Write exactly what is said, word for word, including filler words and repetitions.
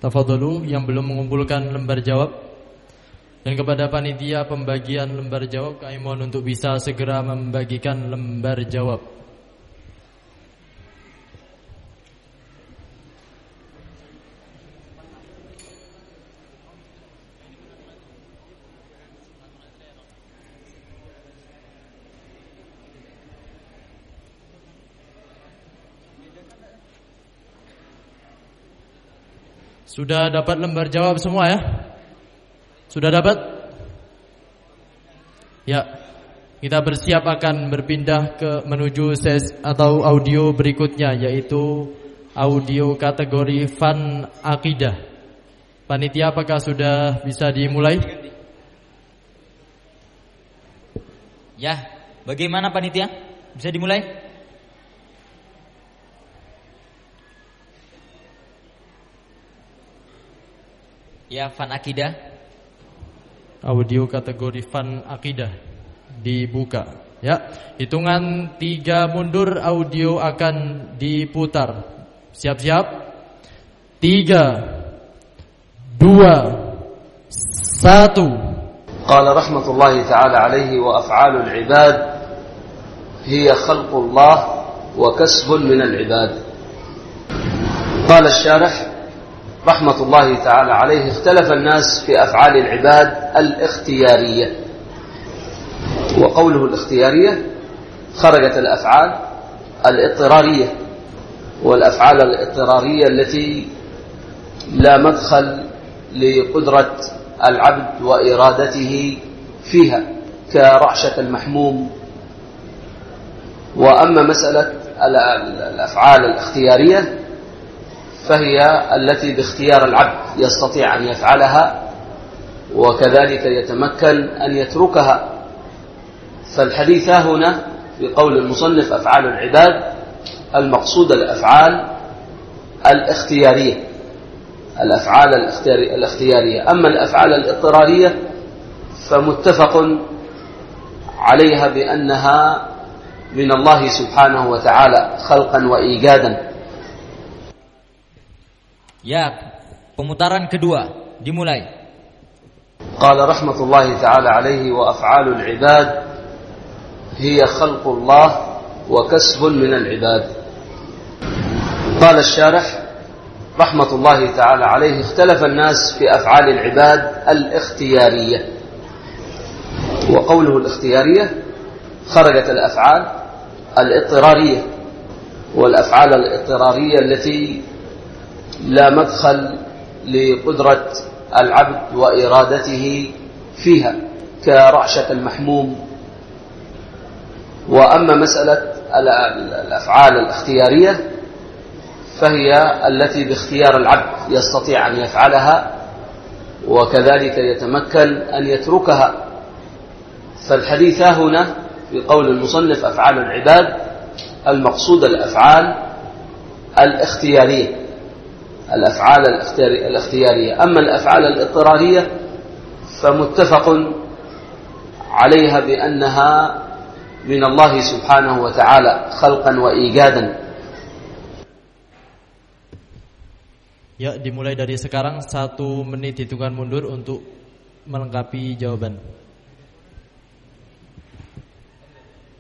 Tafadhalu yang belum mengumpulkan lembar jawab. Dan kepada panitia pembagian lembar jawab, kami mohon untuk bisa segera membagikan lembar jawab. Sudah dapat lembar jawab semua ya? Sudah dapat? Ya. Kita bersiap akan berpindah ke menuju ses atau audio berikutnya, yaitu audio kategori Fun Akidah. Panitia, apakah sudah bisa dimulai? Ya, bagaimana panitia? Bisa dimulai? Ya, Fun Akidah. Audio kategori Fun Akidah dibuka. Ya, hitungan tiga mundur audio akan diputar. Siap-siap. Tiga, dua, satu. Qala rahmatullahi ta'ala alaihi wa af'alul ibad hiya khalqullah wa kasbun minal ibad. Qala asy-syarih رحمة الله تعالى عليه اختلف الناس في أفعال العباد الاختيارية. وقوله الاختيارية خرجت الأفعال الاضطرارية، والأفعال الاضطرارية التي لا مدخل لقدرة العبد وإرادته فيها كرعشة المحموم. وأما مسألة الأفعال الاختيارية فهي التي باختيار العبد يستطيع أن يفعلها وكذلك يتمكن أن يتركها. فالحديث هنا في قول المصنف أفعال العباد المقصود الأفعال الاختيارية، الأفعال الاختيارية. أما الأفعال الاضطرارية فمتفق عليها بأنها من الله سبحانه وتعالى خلقا وإيجادا. Ya, pemutaran kedua dimulai. Qala rahmatullahi ta'ala alaihi wa af'alul ibad hiya khalqullah wa kasbun minal ibad. Qala asy-syarih rahmatullahi ta'ala alaihi ikhtalafa an-nas fi af'alil ibad al-ikhtiyariyah. Wa qawluhu al-ikhtiyariyah kharajat al-af'al al-idtirariyah, wal af'al al-idtirariyah allati لا مدخل لقدرة العبد وإرادته فيها كرعشة المحموم. وأما مسألة الأفعال الاختيارية فهي التي باختيار العبد يستطيع أن يفعلها وكذلك يتمكن أن يتركها. فالحديث هنا في قول المصنف أفعال العباد المقصود الأفعال الاختيارية، الأفعال الاختيارية. أما الأفعال الاضطرارية فمتفق عليها بأنها من الله سبحانه وتعالى خلقا وإيجادا. Ya, dimulai dari sekarang satu menit hitungan mundur untuk melengkapi jawaban.